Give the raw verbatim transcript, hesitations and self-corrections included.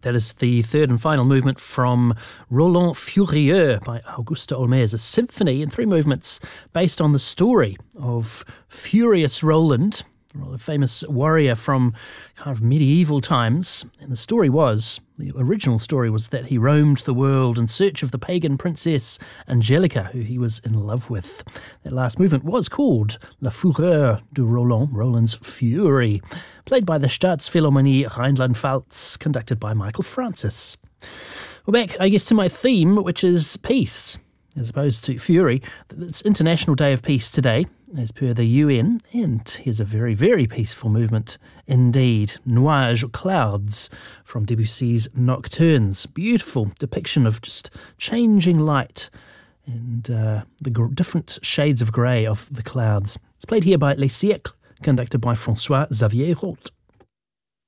That is the third and final movement from Roland Furieux by Auguste Olmers, a symphony in three movements based on the story of Furious Roland, a famous warrior from kind of medieval times. And the story was, the original story was that he roamed the world in search of the pagan princess Angelica, who he was in love with. That last movement was called La Fureur de Roland, Roland's Fury, played by the Staatsphilharmonie Rhineland-Pfalz, conducted by Michael Francis. Well, back, I guess, to my theme, which is peace, as opposed to fury. It's International Day of Peace today, as per the U N, and here's a very, very peaceful movement indeed. Nuages, Clouds, from Debussy's Nocturnes. Beautiful depiction of just changing light and uh, the gr- different shades of grey of the clouds. It's played here by Les Siècles, conducted by François Xavier Roth.